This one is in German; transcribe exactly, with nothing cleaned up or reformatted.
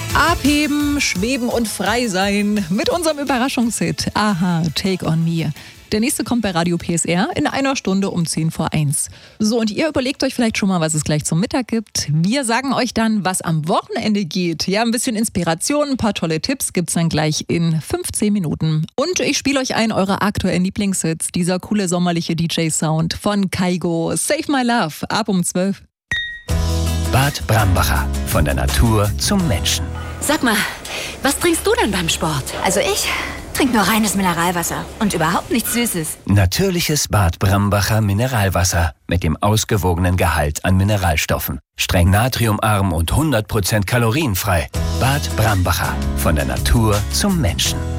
Abheben, schweben und frei sein mit unserem Überraschungshit. Aha, Take on Me. Der nächste kommt bei Radio P S R in einer Stunde um zehn vor eins. So, und ihr überlegt euch vielleicht schon mal, was es gleich zum Mittag gibt. Wir sagen euch dann, was am Wochenende geht. Ja, ein bisschen Inspiration, ein paar tolle Tipps gibt's dann gleich in fünfzehn Minuten. Und ich spiele euch einen eurer aktuellen Lieblingshits. Dieser coole sommerliche D J-Sound von Kygo. Save My Love, ab um zwölf. Bad Brambacher. Von der Natur zum Menschen. Sag mal, was trinkst du denn beim Sport? Also ich trinke nur reines Mineralwasser und überhaupt nichts Süßes. Natürliches Bad Brambacher Mineralwasser mit dem ausgewogenen Gehalt an Mineralstoffen. Streng natriumarm und hundert Prozent kalorienfrei. Bad Brambacher. Von der Natur zum Menschen.